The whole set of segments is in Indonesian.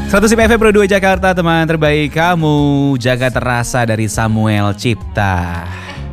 100 FM Pro 2 Jakarta, teman terbaik kamu. Jaga terasa dari Samuel Cipta.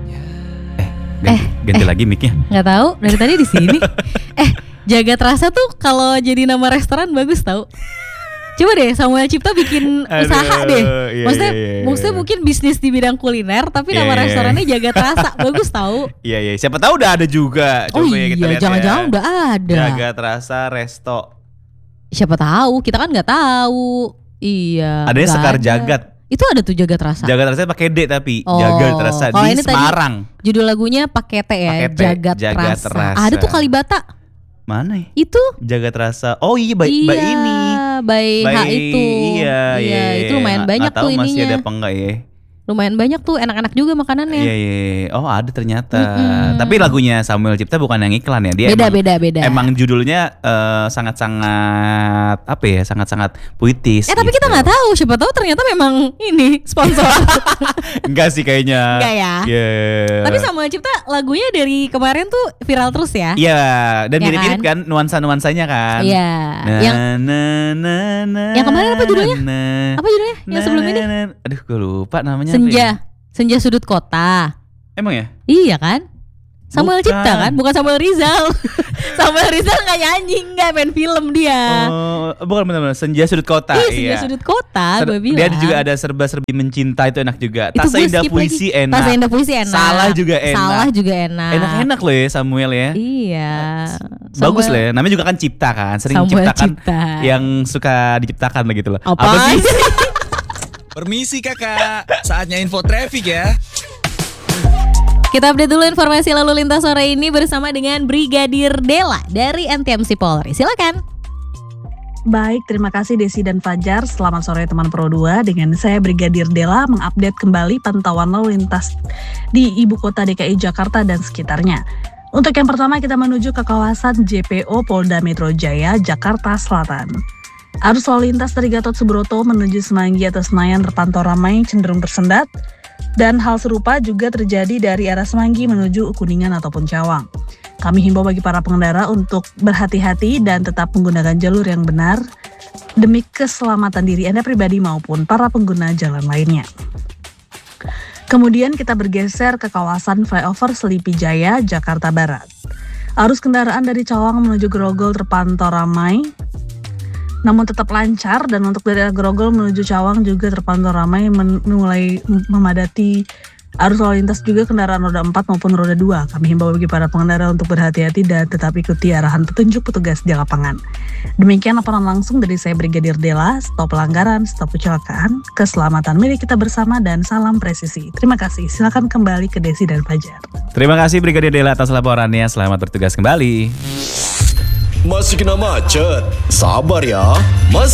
Ganti lagi mic-nya. Nggak tahu, dari tadi di sini. Jaga terasa tuh kalau jadi nama restoran bagus tau. Coba deh Samuel Cipta bikin usaha deh. Maksudnya mungkin bisnis di bidang kuliner, tapi nama restorannya Jaga Terasa, bagus tau. Iya. Siapa tahu udah ada juga. Coba kita lihat jangan-jangan udah ada. Jaga Terasa Resto. Siapa tahu, kita kan nggak tahu. Iya. Adanya Sekar Jagat. Itu ada tuh Jaga Terasa. Jaga Terasa pakai D tapi Jaga Terasa di Semarang. Judul lagunya pakai T ya. Jaga Terasa. Ada tuh Kalibata. Mana ya? Itu Jaga Terasa. Oh iya, baik ini. Baik H itu. Iya. Itu lumayan banyak tuh ininya. Masih ada apa enggak ya? Lumayan banyak tuh, enak-enak juga makanannya. Iya. Oh ada ternyata. Tapi lagunya Samuel Cipta bukan yang iklan ya. Dia beda. Emang judulnya sangat-sangat apa ya? Sangat-sangat puitis. Tapi kita nggak tahu. Siapa tahu ternyata memang ini sponsor. Enggak sih kayaknya. Enggak ya. Yeah. Tapi Samuel Cipta lagunya dari kemarin tuh viral terus ya. Iya. Dan mirip-mirip kan nuansa-nuansanya kan. Iya. Yang kemarin apa judulnya? Apa judulnya? Yang sebelum ini? Aduh, gue lupa namanya. Senja Sudut Kota. Emang ya? Iya kan? Samuel Cipta kan? Bukan Samuel Rizal. Samuel Rizal gak nyanyi, gak main film dia. Oh, bukan benar-benar Senja Sudut Kota. Senja Sudut Kota, gue bilang. Dia juga ada Serba-serbi Mencinta, itu enak juga. Tasa Indah Puisi enak. Tasa Indah Puisi enak. Salah juga enak. Enak-enak loh ya Samuel ya. Iya. Bagus lah ya. Namanya juga kan Cipta kan. Sering ciptakan yang suka diciptakan lah gitu loh. Apa sih? Permisi kakak, saatnya info traffic ya. Kita update dulu informasi lalu lintas sore ini bersama dengan Brigadir Dela dari NTMC Polri. Silakan. Baik, terima kasih Desi dan Fajar. Selamat sore teman Pro 2. Dengan saya Brigadir Dela mengupdate kembali pantauan lalu lintas di ibu kota DKI Jakarta dan sekitarnya. Untuk yang pertama kita menuju ke kawasan JPO Polda Metro Jaya, Jakarta Selatan. Arus lalu lintas dari Gatot Subroto menuju Semanggi atau Senayan terpantau ramai cenderung tersendat. Dan hal serupa juga terjadi dari arah Semanggi menuju Kuningan ataupun Cawang. Kami himbau bagi para pengendara untuk berhati-hati dan tetap menggunakan jalur yang benar demi keselamatan diri Anda pribadi maupun para pengguna jalan lainnya. Kemudian kita bergeser ke kawasan flyover Selipi Jaya, Jakarta Barat. Arus kendaraan dari Cawang menuju Grogol terpantau ramai, namun tetap lancar, dan untuk dari Grogol menuju Cawang juga terpantau ramai, mulai memadati arus lalu lintas juga kendaraan roda 4 maupun roda 2. Kami himbau bagi para pengendara untuk berhati-hati dan tetap ikuti arahan petunjuk petugas di lapangan. Demikian laporan langsung dari saya Brigadir Dela. Stop pelanggaran, stop kecelakaan, keselamatan milik kita bersama, dan salam presisi. Terima kasih. Silakan kembali ke Desi dan Fajar. Terima kasih Brigadir Dela atas laporannya. Selamat bertugas kembali. Masih kena macet? Sabar ya, masih